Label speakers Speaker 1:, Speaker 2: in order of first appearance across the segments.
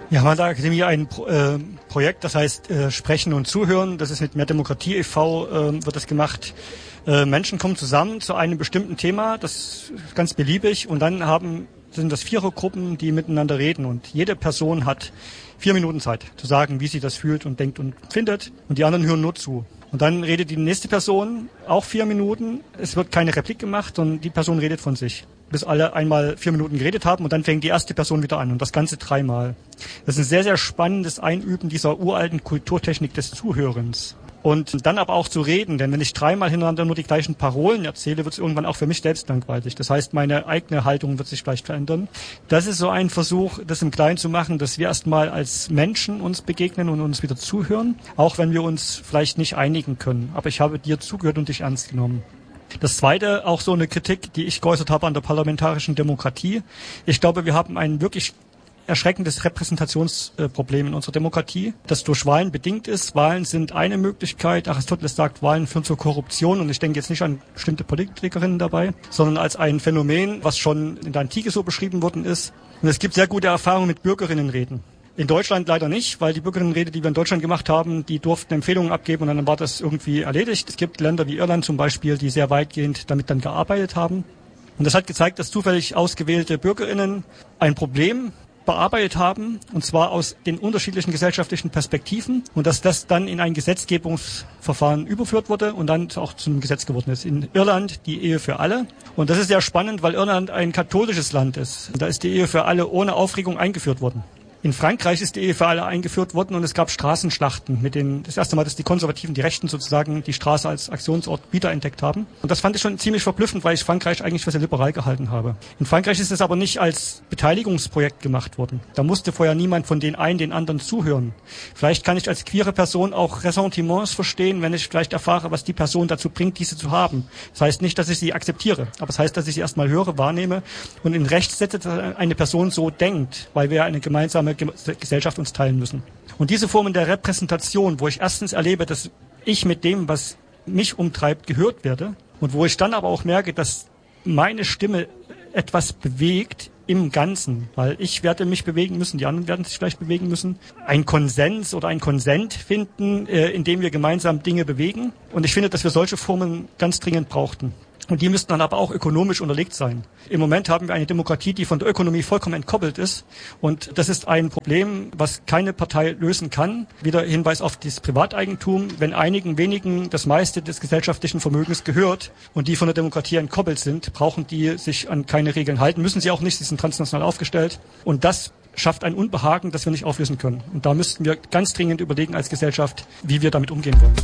Speaker 1: Wir haben an der Akademie ein Projekt, das heißt Sprechen und Zuhören. Das ist mit Mehr Demokratie e.V. Wird das gemacht. Menschen kommen zusammen zu einem bestimmten Thema, das ist ganz beliebig, und dann sind das Vierergruppen, die miteinander reden, und jede Person hat 4 Minuten Zeit zu sagen, wie sie das fühlt und denkt und findet, und die anderen hören nur zu. Und dann redet die nächste Person auch 4 Minuten. Es wird keine Replik gemacht, sondern die Person redet von sich, bis alle einmal 4 Minuten geredet haben, und dann fängt die erste Person wieder an, und das Ganze 3-mal. Das ist ein sehr, sehr spannendes Einüben dieser uralten Kulturtechnik des Zuhörens. Und dann aber auch zu reden, denn wenn ich 3-mal hintereinander nur die gleichen Parolen erzähle, wird es irgendwann auch für mich selbst langweilig. Das heißt, meine eigene Haltung wird sich vielleicht verändern. Das ist so ein Versuch, das im Kleinen zu machen, dass wir erstmal als Menschen uns begegnen und uns wieder zuhören, auch wenn wir uns vielleicht nicht einigen können. Aber ich habe dir zugehört und dich ernst genommen. Das Zweite, auch so eine Kritik, die ich geäußert habe an der parlamentarischen Demokratie. Ich glaube, wir haben einen wirklich erschreckendes Repräsentationsproblem in unserer Demokratie, das durch Wahlen bedingt ist. Wahlen sind eine Möglichkeit. Aristoteles sagt, Wahlen führen zur Korruption, und ich denke jetzt nicht an bestimmte Politikerinnen dabei, sondern als ein Phänomen, was schon in der Antike so beschrieben worden ist. Und es gibt sehr gute Erfahrungen mit Bürgerinnenreden. In Deutschland leider nicht, weil die Bürgerinnenrede, die wir in Deutschland gemacht haben, die durften Empfehlungen abgeben, und dann war das irgendwie erledigt. Es gibt Länder wie Irland zum Beispiel, die sehr weitgehend damit dann gearbeitet haben. Und das hat gezeigt, dass zufällig ausgewählte BürgerInnen ein Problem bearbeitet haben, und zwar aus den unterschiedlichen gesellschaftlichen Perspektiven, und dass das dann in ein Gesetzgebungsverfahren überführt wurde und dann auch zum Gesetz geworden ist. In Irland die Ehe für alle, und das ist sehr spannend, weil Irland ein katholisches Land ist. Da ist die Ehe für alle ohne Aufregung eingeführt worden. In Frankreich ist die Ehe für alle eingeführt worden, und es gab Straßenschlachten das erste Mal, dass die Konservativen, die Rechten sozusagen, die Straße als Aktionsort wiederentdeckt haben. Und das fand ich schon ziemlich verblüffend, weil ich Frankreich eigentlich für sehr liberal gehalten habe. In Frankreich ist es aber nicht als Beteiligungsprojekt gemacht worden. Da musste vorher niemand von den anderen zuhören. Vielleicht kann ich als queere Person auch Ressentiments verstehen, wenn ich vielleicht erfahre, was die Person dazu bringt, diese zu haben. Das heißt nicht, dass ich sie akzeptiere, aber das heißt, dass ich sie erstmal höre, wahrnehme und in Recht setze, dass eine Person so denkt, weil wir eine gemeinsame Gesellschaft uns teilen müssen. Und diese Formen der Repräsentation, wo ich erstens erlebe, dass ich mit dem, was mich umtreibt, gehört werde, und wo ich dann aber auch merke, dass meine Stimme etwas bewegt im Ganzen, weil ich werde mich bewegen müssen, die anderen werden sich vielleicht bewegen müssen, ein Konsens oder ein Konsent finden, in dem wir gemeinsam Dinge bewegen. Und ich finde, dass wir solche Formen ganz dringend brauchten. Und die müssten dann aber auch ökonomisch unterlegt sein. Im Moment haben wir eine Demokratie, die von der Ökonomie vollkommen entkoppelt ist. Und das ist ein Problem, was keine Partei lösen kann. Wieder Hinweis auf das Privateigentum. Wenn einigen wenigen das meiste des gesellschaftlichen Vermögens gehört und die von der Demokratie entkoppelt sind, brauchen die sich an keine Regeln halten. Müssen sie auch nicht, sie sind transnational aufgestellt. Und das schafft ein Unbehagen, das wir nicht auflösen können. Und da müssten wir ganz dringend überlegen als Gesellschaft, wie wir damit umgehen wollen.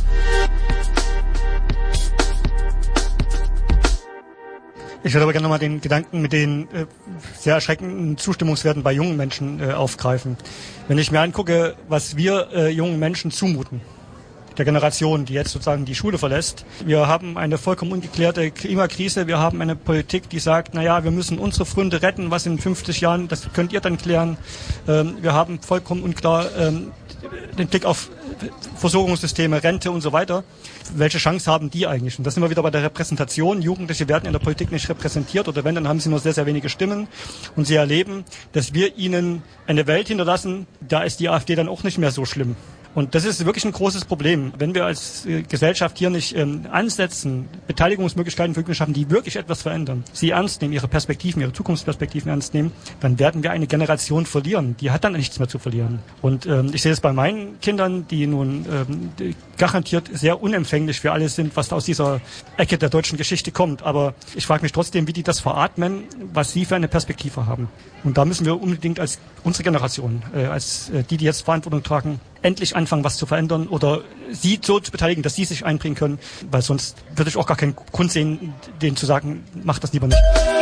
Speaker 1: Ich würde aber gerne nochmal den Gedanken mit den sehr erschreckenden Zustimmungswerten bei jungen Menschen aufgreifen. Wenn ich mir angucke, was wir jungen Menschen zumuten, der Generation, die jetzt sozusagen die Schule verlässt. Wir haben eine vollkommen ungeklärte Klimakrise. Wir haben eine Politik, die sagt, naja, wir müssen unsere Pfründe retten, was in 50 Jahren, das könnt ihr dann klären. Wir haben vollkommen unklar den Blick auf Versorgungssysteme, Rente und so weiter. Welche Chance haben die eigentlich? Und da sind wir wieder bei der Repräsentation. Jugendliche werden in der Politik nicht repräsentiert, oder wenn, dann haben sie nur sehr, sehr wenige Stimmen. Und sie erleben, dass wir ihnen eine Welt hinterlassen, da ist die AfD dann auch nicht mehr so schlimm. Und das ist wirklich ein großes Problem. Wenn wir als Gesellschaft hier nicht ansetzen, Beteiligungsmöglichkeiten für Jugendliche schaffen, die wirklich etwas verändern, sie ernst nehmen, ihre Perspektiven, ihre Zukunftsperspektiven ernst nehmen, dann werden wir eine Generation verlieren. Die hat dann nichts mehr zu verlieren. Und ich sehe es bei meinen Kindern, die nun garantiert sehr unempfänglich für alles sind, was aus dieser Ecke der deutschen Geschichte kommt. Aber ich frage mich trotzdem, wie die das veratmen, was sie für eine Perspektive haben. Und da müssen wir unbedingt als unsere Generation, als die jetzt Verantwortung tragen, endlich anfangen, was zu verändern oder sie so zu beteiligen, dass sie sich einbringen können, weil sonst würde ich auch gar keinen Grund sehen, denen zu sagen, mach das lieber nicht.